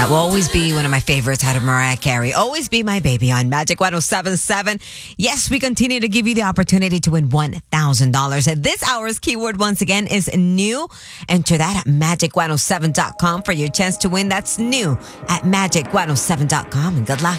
That will always be one of my favorites out of Mariah Carey. Always Be My Baby on Magic 107.7. Yes, we continue to give you the opportunity to win $1,000. And this hour's keyword, once again, is new. Enter that at magic107.com for your chance to win. That's new at magic107.com. And good luck.